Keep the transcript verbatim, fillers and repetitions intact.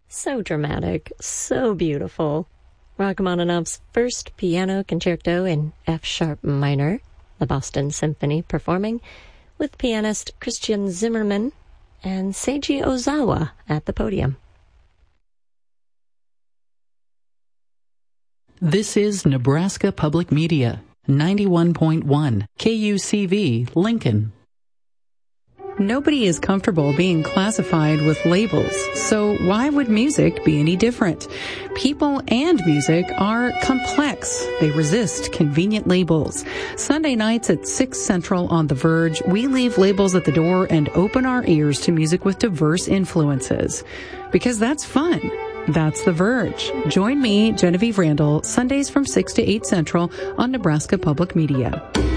So dramatic, so beautiful. Rachmaninoff's first piano concerto in F-sharp minor, the Boston Symphony performing, with pianist Christian Zimmerman and Seiji Ozawa at the podium. This is Nebraska Public Media, ninety-one point one, K U C V, Lincoln. Nobody is comfortable being classified with labels, so why would music be any different? People and music are complex. They resist convenient labels. Sunday nights at six Central on The Verge, we leave labels at the door and open our ears to music with diverse influences. Because that's fun. That's The Verge. Join me, Genevieve Randall, Sundays from six to eight Central on Nebraska Public Media.